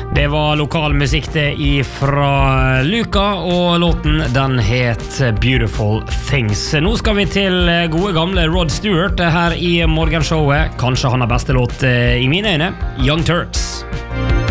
Det var lokal musikk det ifra Luka, og låten den het Beautiful Things. Nå skal vi til gode gamle Rod Stewart her i morgenshowet. Kanskje han har beste låt i mine øyne, Young Turks.